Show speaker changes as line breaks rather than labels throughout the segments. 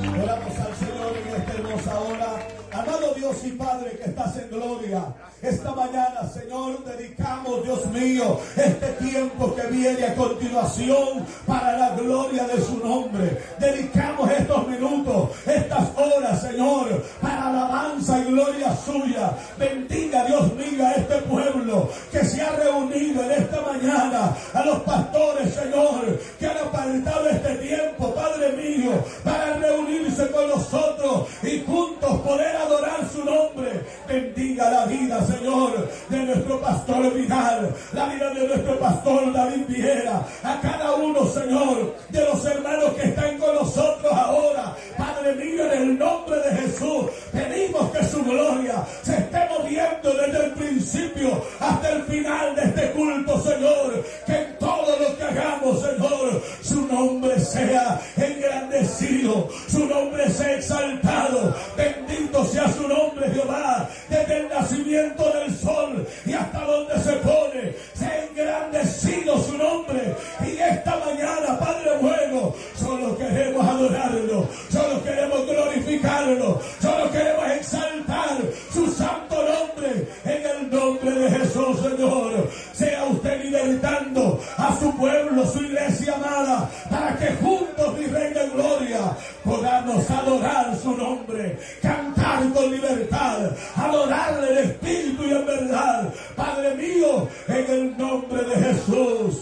Oramos al Señor en esta hermosa hora. Amado Dios y Padre que estás en gloria, esta mañana, Señor, dedicamos, Dios mío, este tiempo que viene a continuación para la gloria de su nombre. Dedicamos estos minutos, estas horas, Señor, para alabanza y gloria suya. Bendiga, Dios mío, a este pueblo que se ha reunido en esta mañana, a los pastores, Señor, que han apartado este tiempo, Padre mío, para reunirse con nosotros y juntos poder adorar su nombre. Bendiga la vida, Señor, de nuestro pastor Vidal, la vida de nuestro pastor David Viera, a cada uno, Señor, de los hermanos que están con nosotros ahora. Padre mío, en el nombre de Jesús, pedimos que su gloria se esté moviendo desde el principio hasta el final de este culto, Señor. Que en todo lo que hagamos, Señor, su nombre sea engrandecido, su nombre sea exaltado. Bendito sea su nombre, Jehová, desde el nacimiento del sol y hasta donde se pone. Sea engrandecido su nombre. Y esta mañana, Padre bueno, solo queremos adorarlo, solo queremos glorificarlo, solo queremos exaltar su santo nombre. En el nombre de Jesús, Señor, sea usted libertando a su pueblo, su iglesia amada, para que juntos, mi Rey de gloria, podamos adorar su nombre, cantar con libertad, adorarle en espíritu y en verdad. Padre mío, en el nombre de Jesús,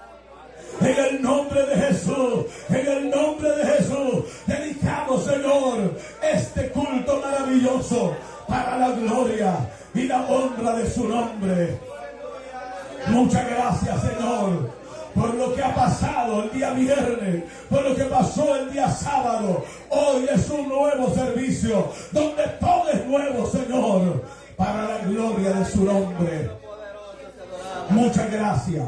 en el nombre de Jesús, en el nombre de Jesús, dedicamos, Señor, este culto maravilloso para la gloria y la honra de su nombre. Muchas gracias, Señor, por lo que ha pasado el día viernes, por lo que pasó el día sábado. Hoy es un nuevo servicio donde todo es nuevo, Señor, para la gloria de su nombre. Muchas gracias,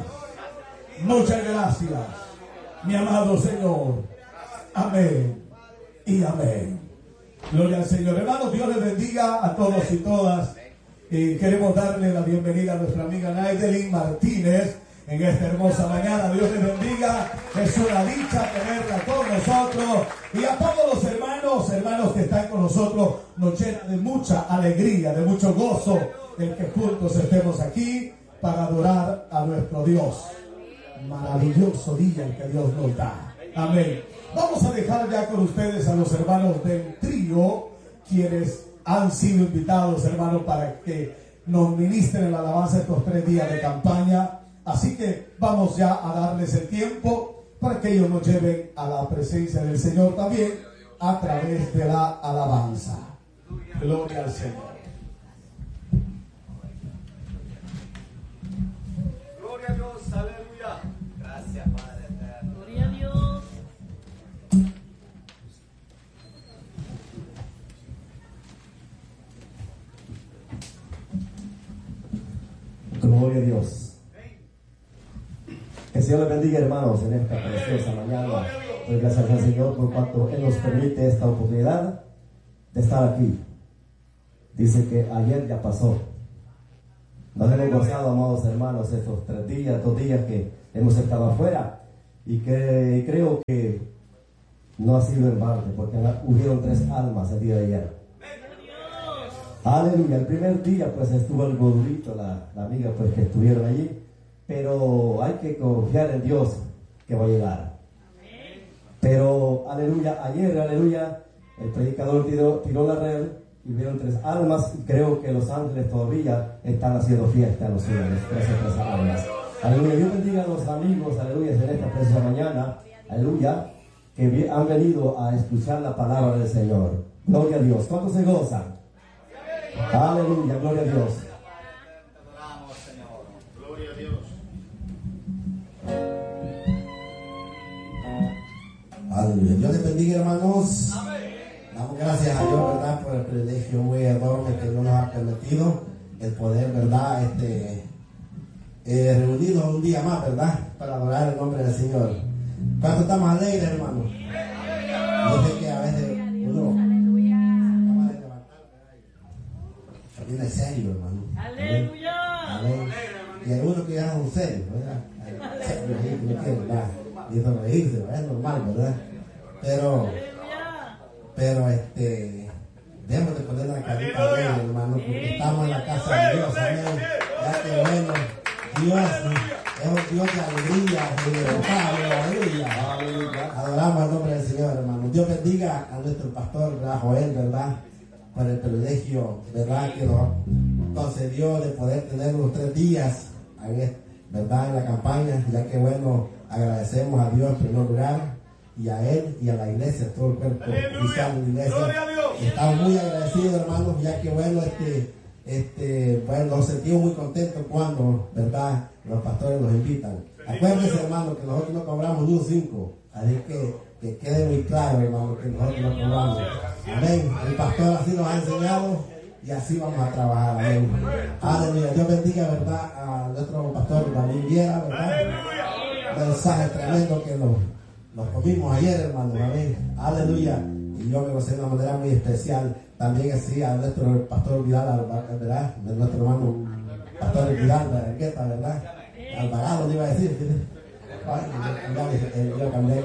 mi amado Señor. Amén y amén. Gloria al Señor. Hermanos, Dios les bendiga a todos y todas. Y queremos darle la bienvenida a nuestra amiga Naidelin Martínez en esta hermosa mañana. Dios les bendiga. Es una dicha tenerla con nosotros. Y a todos los hermanos que están con nosotros, nos llena de mucha alegría, de mucho gozo el que juntos estemos aquí para adorar a nuestro Dios. Maravilloso día el que Dios nos da. Amén. Vamos a dejar ya con ustedes a los hermanos del trío, quienes han sido invitados, hermanos, para que nos ministren la alabanza estos 3 días de campaña. Así que vamos ya a darles el tiempo para que ellos nos lleven a la presencia del Señor también a través de la alabanza. Gloria al Señor.
Gloria a Dios, aleluya. Gracias, Padre eterno.
Gloria a Dios.
Gloria a Dios. Que el Señor les bendiga, hermanos, en esta preciosa mañana. Doy gracias al Señor por cuanto Él nos permite esta oportunidad de estar aquí. Dice que ayer ya pasó. Nos hemos gozado, amados hermanos, estos 3 días, 2 días que hemos estado afuera. Y que creo que no ha sido en balde, porque hubieron 3 almas el día de ayer. Aleluya. El primer día pues estuvo algo durito la amiga pues que estuvieron allí, pero hay que confiar en Dios que va a llegar. Pero aleluya, ayer, aleluya, el predicador tiró la red y vieron 3 almas, y creo que los ángeles todavía están haciendo fiesta en los cielos por esas 3 almas. Aleluya. Dios bendiga a los amigos, aleluya, en esta preciosa mañana, aleluya, que han venido a escuchar la palabra del Señor. Gloria a Dios. ¿Cuántos se gozan? Aleluya, gloria a Dios.
Adoramos, Señor. Gloria a Dios.
Aleluya. Dios les bendiga, hermanos. Damos gracias a Dios, ¿verdad?, por el privilegio muy enorme que Dios nos ha permitido, el poder, ¿verdad?, reunirnos un día más, ¿verdad?, para adorar el nombre del Señor. ¿Cuánto estamos alegres, hermanos? Yo sé que a veces uno acaba de levantar, ¿verdad?, viene serio, hermano.
Aleluya.
Amén. Y algunos que ya son serios, ¿verdad? Serio, ¿verdad? Y eso reírse, ¿verdad? Es normal, ¿verdad? Pero pero debemos de poner la carita de él, hermano, porque estamos en la casa de Dios, amén. Ya que bueno, Dios es un Dios de alegría, de libertad, aleluya. Adoramos al nombre del Señor, hermano. Dios bendiga a nuestro pastor, ¿verdad? Joel, ¿verdad? Por el privilegio, ¿verdad? Que nos concedió de poder tener unos 3 días, ¿verdad? En la campaña, ya que bueno, agradecemos a Dios en primer lugar, y a él y a la iglesia, todo el cuerpo oficial de la iglesia. Estamos muy agradecidos, hermanos, ya que bueno, bueno, nos sentimos muy contentos cuando, ¿verdad?, los pastores nos invitan. Acuérdense, hermano, que nosotros no cobramos ni un 5, así que quede muy claro, hermano, que nosotros no cobramos. Amén. El pastor así nos ha enseñado y así vamos a trabajar. Amén. Aleluya. Dios bendiga, ¿verdad?, a nuestro pastor David Viera, ¿verdad? Un mensaje tremendo que nos comimos ayer, hermano. Amén. Aleluya. Y yo me gocé de una manera muy especial. También así a nuestro pastor Vidal, ¿verdad? De nuestro hermano pastor Vidal Barranqueta, ¿verdad? Alvarado, le iba a decir. Ay, yo cambié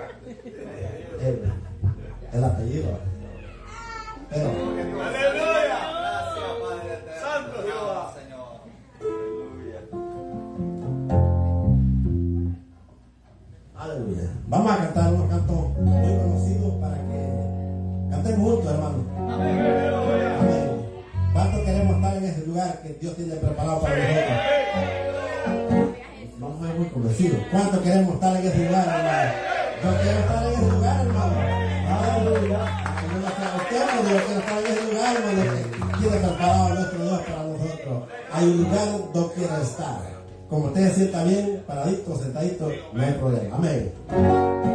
el apellido. Pero,
¡Aleluya! Gracias, Padre eterno. Santo Jehová, Señor.
aleluya. Vamos a cantar unos cantos muy conocidos para que cantemos juntos, hermano. Amén. ¿Cuántos queremos estar en ese lugar que Dios tiene preparado para nosotros? Vamos a ser muy convencidos. ¿Cuántos queremos estar en ese lugar, hermano? Yo quiero estar en ese lugar, hermano. Aleluya. Yo no sé a usted, pero yo quiero estar en ese lugar, hermano, que tiene preparado nuestro Dios para nosotros. Hay un lugar donde quiero estar. Como usted se sienta bien, paradito, sentadito, no hay problema. Amén.